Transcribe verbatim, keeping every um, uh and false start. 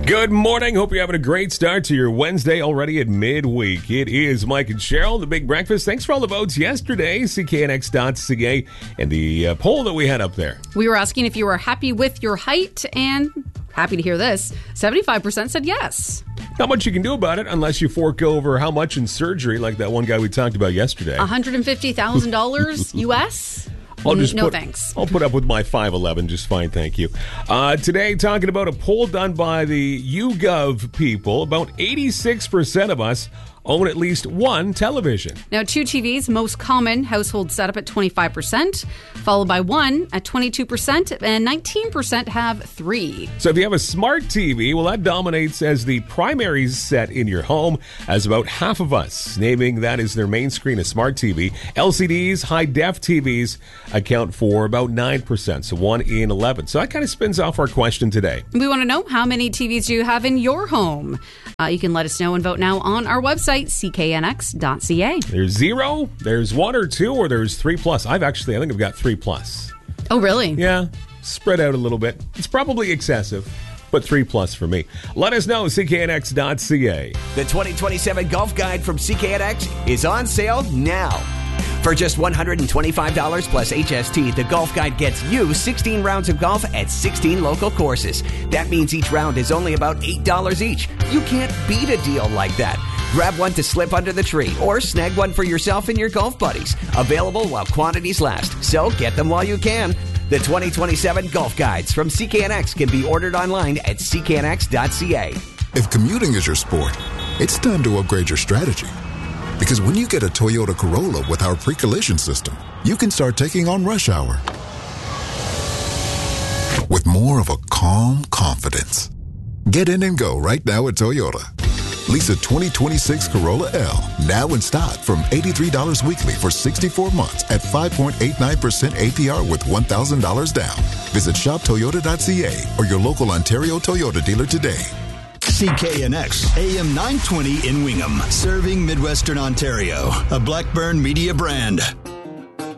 Good morning. Hope you're having a great start to your Wednesday already at midweek. It is Mike and Cheryl, the Big Breakfast. Thanks for all the votes yesterday, C K N X dot C A, and the uh, poll that we had up there. We were asking if you were happy with your height, and happy to hear this, seventy-five percent said yes. Not much you can do about it unless you fork over how much in surgery, like that one guy we talked about yesterday. one hundred fifty thousand dollars U S? I'll just no put, thanks. I'll put up with my five eleven just fine, thank you. Uh, today, talking about a poll done by the YouGov people. About eighty-six percent of us own at least one television. Now, two T Vs, most common household setup at twenty-five percent, followed by one at twenty-two percent, and nineteen percent have three. So if you have a smart T V, well, that dominates as the primary set in your home, as about half of us naming that as their main screen a smart T V. L C Ds, high-def T Vs account for about nine percent, so one in eleven. So that kind of spins off our question today. We want to know, how many T Vs do you have in your home? Uh, you can let us know and vote now on our website, C K N X dot C A. There's zero, there's one or two, or there's three plus. I've actually, I think I've got three plus. Oh, really? Yeah, spread out a little bit. It's probably excessive, but three plus for me. Let us know, C K N X dot C A. The twenty twenty-seven Golf Guide from C K N X is on sale now. For just one hundred twenty-five dollars plus H S T, the Golf Guide gets you sixteen rounds of golf at sixteen local courses. That means each round is only about eight dollars each. You can't beat a deal like that. Grab one to slip under the tree or snag one for yourself and your golf buddies. Available while quantities last, so get them while you can. The twenty twenty-seven Golf Guides from C K N X can be ordered online at C K N X dot C A. If commuting is your sport, it's time to upgrade your strategy. Because when you get a Toyota Corolla with our pre-collision system, you can start taking on rush hour with more of a calm confidence. Get in and go right now at Toyota. Lease a twenty twenty-six Corolla L now in stock from eighty-three dollars weekly for sixty-four months at five point eight nine percent A P R with one thousand dollars down. Visit shop toyota dot C A or your local Ontario Toyota dealer today. C K N X, A M nine twenty in Wingham, serving Midwestern Ontario, a Blackburn Media brand.